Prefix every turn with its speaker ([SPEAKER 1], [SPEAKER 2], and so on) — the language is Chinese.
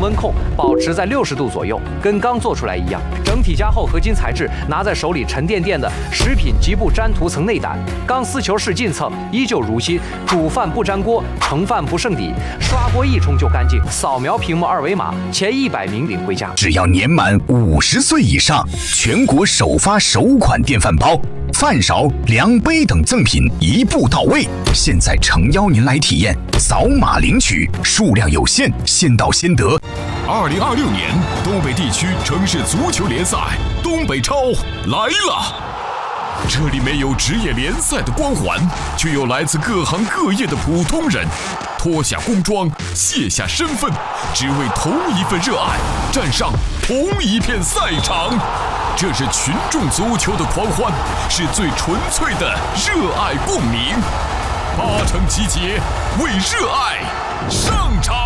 [SPEAKER 1] 温控保持在60度左右，跟刚做出来一样。整体加厚合金材质，拿在手里沉甸甸的，食品极不沾涂层内胆。钢丝球试进蹭依旧如新，煮饭不粘锅，盛饭不剩底，刷锅一冲就干净。扫描屏幕2维码，前100名领回家。
[SPEAKER 2] 只要年满50岁以上，全国首发首款电饭煲。饭勺、量杯等赠品一步到位，现在诚邀您来体验，扫码领取，数量有限，先到先得。
[SPEAKER 3] 2026年东北地区城市足球联赛东北超来了，这里没有职业联赛的光环，却有来自各行各业的普通人，脱下工装，卸下身份，只为同一份热爱，站上同一片赛场。这是群众足球的狂欢，是最纯粹的热爱共鸣。8城集结，为热爱上场。